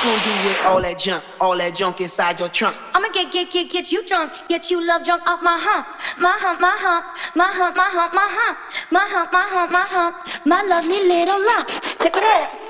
gonna do with all that junk inside your trunk? I'ma get you drunk, get you love drunk off my hump, my hump, my hump, my hump, my hump, my hump, my hump, my hump, my hump, my lovely little lump. Tip it up.